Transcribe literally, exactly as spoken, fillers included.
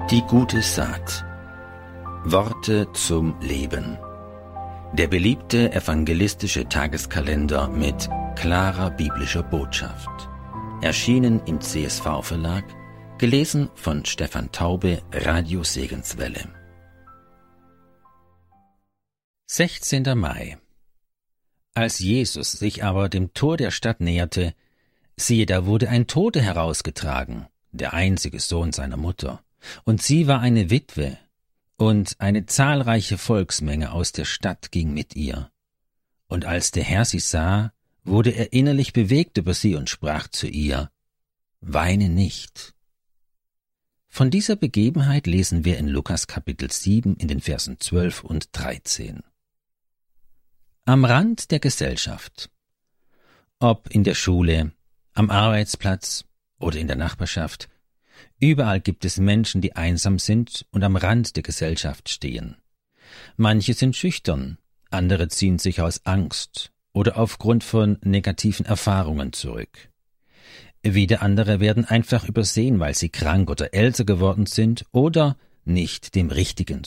Die gute Saat. Worte zum Leben. Der beliebte evangelistische Tageskalender mit klarer biblischer Botschaft. Erschienen im C S V-Verlag, gelesen von Stefan Taube, Radio Segenswelle. sechzehnter Mai. Als Jesus sich aber dem Tor der Stadt näherte, siehe, da wurde ein Toter herausgetragen, der einzige Sohn seiner Mutter, und sie war eine Witwe, und eine zahlreiche Volksmenge aus der Stadt ging mit ihr. Und als der Herr sie sah, wurde er innerlich bewegt über sie und sprach zu ihr: Weine nicht. Von dieser Begebenheit lesen wir in Lukas Kapitel sieben in den Versen zwölf und dreizehn. Am Rand der Gesellschaft. Ob in der Schule, am Arbeitsplatz oder in der Nachbarschaft, überall gibt es Menschen, die einsam sind und am Rand der Gesellschaft stehen. Manche sind schüchtern, andere ziehen sich aus Angst oder aufgrund von negativen Erfahrungen zurück. Wieder andere werden einfach übersehen, weil sie krank oder älter geworden sind oder nicht dem Richtigen